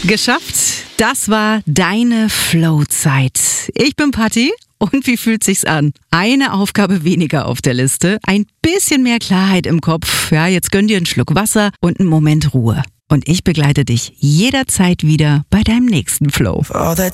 Geschafft. Das war deine Flow-Zeit. Ich bin Patti. Und wie fühlt sich's an? Eine Aufgabe weniger auf der Liste, ein bisschen mehr Klarheit im Kopf. Ja, jetzt gönn dir einen Schluck Wasser und einen Moment Ruhe. Und ich begleite dich jederzeit wieder bei deinem nächsten Flow. All the